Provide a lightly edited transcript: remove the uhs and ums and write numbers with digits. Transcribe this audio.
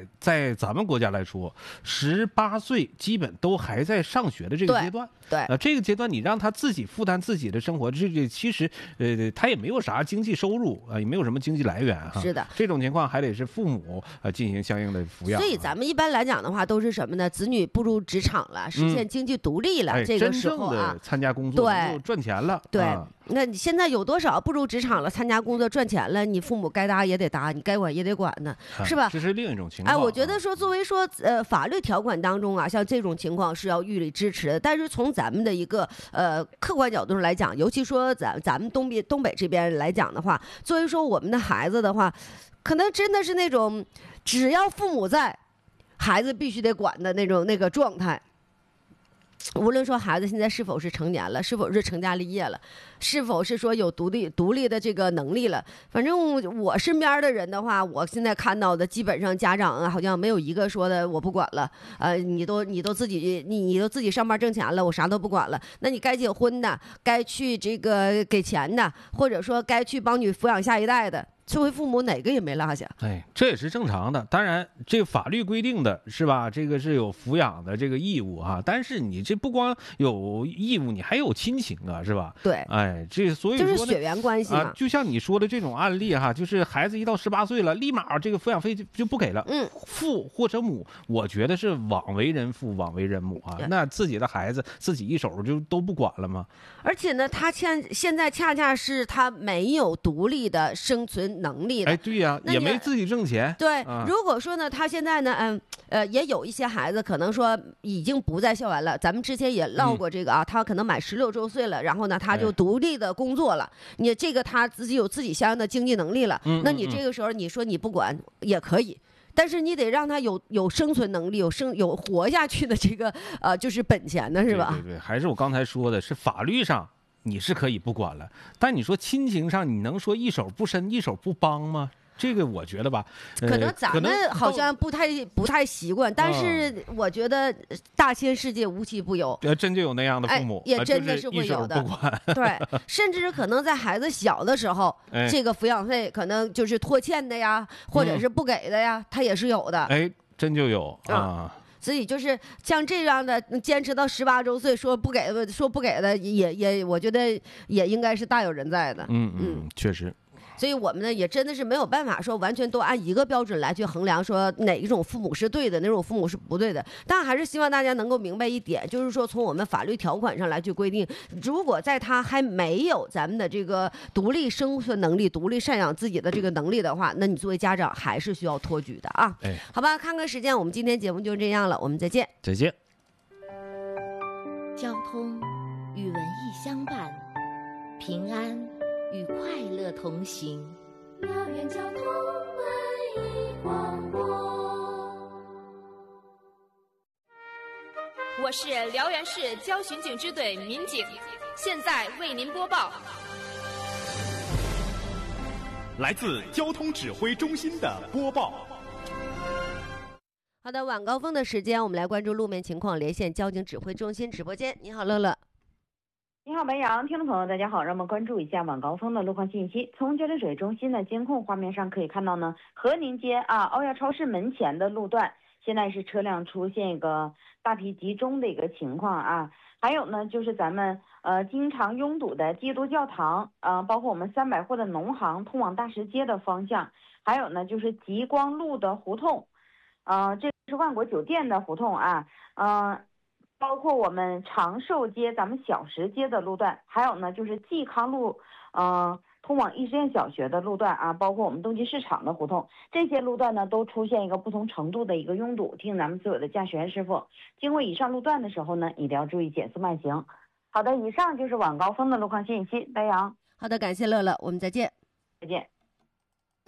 在咱们国家来说，18岁基本都还在上学的这个阶段。 对， 这个阶段你让他自己负担自己的生活，这个其实他也没有啥经济收入啊，也没有什么经济来源哈。 是的， 这种情况还得是父母进行相应的抚养。 所以咱们一般来讲的话，都是什么呢？子女步入职场了，实现经济独立了，这个时候真正的参加工作， 对， 赚钱了。 对，那你现在有多少步入职场了，参加工作赚钱了，你父母该搭也得搭，你该管也得管呢，是吧？ 这是另一种情况。 我觉得说，作为说法律条款当中啊，像这种情况是要予以支持的。但是从咱们的一个客观角度上来讲，尤其说咱们东北这边来讲的话，作为说我们的孩子的话，可能真的是那种只要父母在，孩子必须得管的那个状态。无论说孩子现在是否是成年了，是否是成家立业了，是否是说有独立的这个能力了，反正我身边的人的话，我现在看到的基本上家长好像没有一个说的我不管了，你都自己上班挣钱了，我啥都不管了。那你该结婚的，该去这个给钱的，或者说该去帮你抚养下一代的，作为父母哪个也没落下。 这也是正常的。当然，这个法律规定的是吧？这个是有抚养的这个义务啊。但是你这不光有义务，你还有亲情啊，是吧？ 对， 这所以说就是血缘关系嘛。 就像你说的这种案例哈，就是孩子一到18岁了，立马这个抚养费就不给了。父或者母，我觉得是枉为人父，枉为人母啊。那自己的孩子自己一手就都不管了吗？ 而且呢，他现在恰恰是他没有独立的生存能力的。 对呀，也没自己挣钱。 对，如果说呢，他现在呢，也有一些孩子可能说已经不在校园了。咱们之前也唠过这个啊，他可能满16周岁了，然后呢，他就独立的工作了。你这个他自己有自己相应的经济能力了，那你这个时候你说你不管也可以。但是你得让他有生存能力，有活下去的这个就是本钱呢，是吧？ 对，还是我刚才说的，是法律上你是可以不管了，但你说亲情上，你能说一手不伸一手不帮吗？这个我觉得吧， 可能咱们好像不太习惯，但是我觉得大千世界无奇不有， 真就有那样的父母， 也真的是会有的。对，甚至可能在孩子小的时候，这个抚养费可能就是拖欠的呀，或者是不给的呀，他也是有的。 真就有啊。 所以就是像这样的坚持到18周岁说不给的也我觉得也应该是大有人在的。 确实。 所以我们呢也真的是没有办法说完全都按一个标准来去衡量，说哪一种父母是对的，哪种父母是不对的。但还是希望大家能够明白一点，就是说从我们法律条款上来去规定，如果在他还没有咱们的这个独立生存能力、独立赡养自己的这个能力的话，那你作为家长还是需要托举的啊。好吧，看看时间，我们今天节目就这样了，我们再见。 再见。 交通与文艺相伴，平安与快乐同行。 辽源交通文艺广播， 我是辽源市交巡警支队民警，现在为您播报来自交通指挥中心的播报。 好的，晚高峰的时间，我们来关注路面情况，连线交警指挥中心直播间。你好，乐乐。 你好，白杨，听众朋友，大家好，让我们关注一下晚高峰的路况信息。从交通指挥中心的监控画面上可以看到呢，和宁街奥亚超市门前的路段，现在是车辆出现一个大批集中的一个情况啊。还有呢，就是咱们经常拥堵的基督教堂，包括我们300货的农行通往大石街的方向，还有呢就是极光路的胡同，这是万国酒店的胡同啊，包括我们长寿街、咱们小石街的路段，还有呢就是冀康路，通往义实验小学的路段啊，包括我们冬季市场的胡同，这些路段呢都出现一个不同程度的一个拥堵。提醒咱们所有的驾驶员师傅，经过以上路段的时候呢，一定要注意减速慢行。好的，以上就是晚高峰的路况信息。白杨， 好的，感谢乐乐，我们再见。 再见。